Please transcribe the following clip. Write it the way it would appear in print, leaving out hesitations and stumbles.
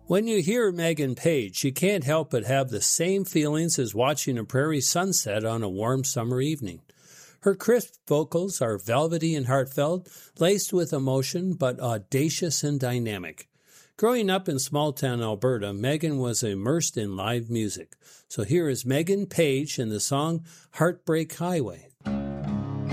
When you hear Megan Page, you can't help but have the same feelings as watching a prairie sunset on a warm summer evening. Her crisp vocals are velvety and heartfelt, laced with emotion, but audacious and dynamic. Growing up in small-town Alberta, Megan was immersed in live music. So here is Megan Page in the song Heartbreak Highway.